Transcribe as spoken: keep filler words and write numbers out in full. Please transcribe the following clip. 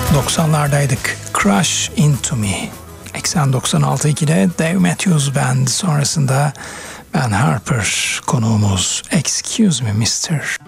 doksanlardaydık. Crush Into Me. Eksen doksan altı ikide Dave Matthews Band, sonrasında Ben Harper konuğumuz. Excuse Me Mister